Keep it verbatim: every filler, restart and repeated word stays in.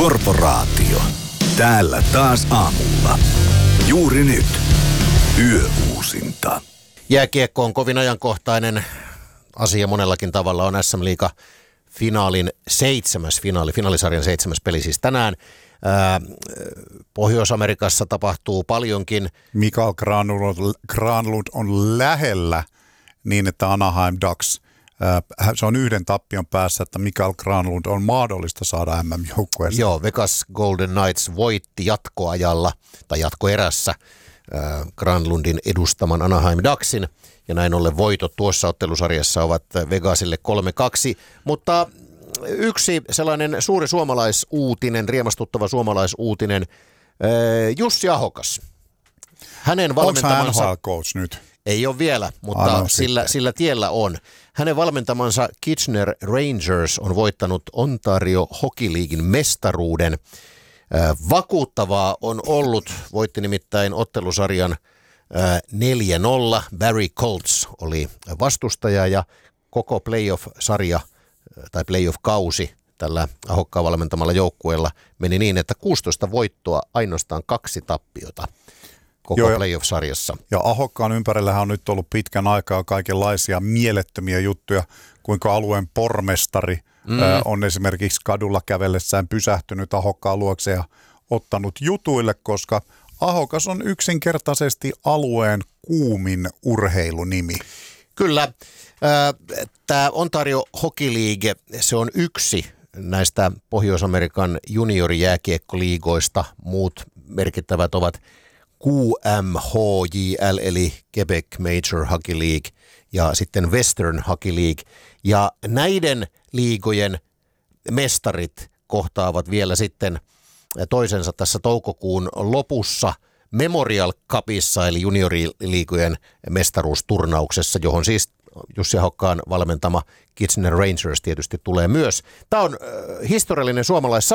Korporaatio. Täällä taas aamulla. Juuri nyt. Yöuusinta. Jääkiekko on kovin ajankohtainen asia monellakin tavalla. On S M-liiga finaalin seitsemäs finaali, finaalisarjan seitsemäs peli siis tänään. Ää, Pohjois-Amerikassa tapahtuu paljonkin. Mikael Granlund, Granlund on lähellä niin, että Anaheim Ducks, ää, se on yhden tappion päässä, että Mikael Granlund on mahdollista saada M M-joukkueeseen. Joo, Vegas Golden Knights voitti jatkoajalla tai jatkoerässä ää, Granlundin edustaman Anaheim Ducksin. Ja näin ollen voitot tuossa ottelusarjassa ovat Vegasille kolme kaksi, mutta yksi sellainen suuri suomalaisuutinen, riemastuttava suomalaisuutinen, Jussi Ahokas. Hänen valmentamansa... Onko hän N H L-coach nyt? Ei ole vielä, mutta ah, no, sillä, sillä tiellä on. Hänen valmentamansa Kitchener Rangers on voittanut Ontario Hockey Leaguein mestaruuden. Vakuuttavaa on ollut, voitti nimittäin ottelusarjan neljä nolla. Barry Colts oli vastustaja ja koko playoff-sarja tai playoff-kausi tällä Ahokkaan valmentamalla joukkueella meni niin, että kuusitoista voittoa, ainoastaan kaksi tappiota koko Joo, playoff-sarjassa. Ja Ahokkaan ympärillähän on nyt ollut pitkän aikaa kaikenlaisia mielettömiä juttuja, kuinka alueen pormestari mm. ö, on esimerkiksi kadulla kävellessään pysähtynyt Ahokkaan luokse ja ottanut jutuille, koska Ahokas on yksinkertaisesti alueen kuumin urheilunimi. Kyllä. Tämä Ontario Hockey League, se on yksi näistä Pohjois-Amerikan juniorijääkiekkoliigoista. Muut merkittävät ovat Q M H J L eli Quebec Major Hockey League ja sitten Western Hockey League. Ja näiden liigojen mestarit kohtaavat vielä sitten toisensa tässä toukokuun lopussa Memorial Cupissa eli junioriliigojen mestaruusturnauksessa, johon siis Jussi Ahokkaan valmentama Kitchener Rangers tietysti tulee myös. Tämä on historiallinen suomalais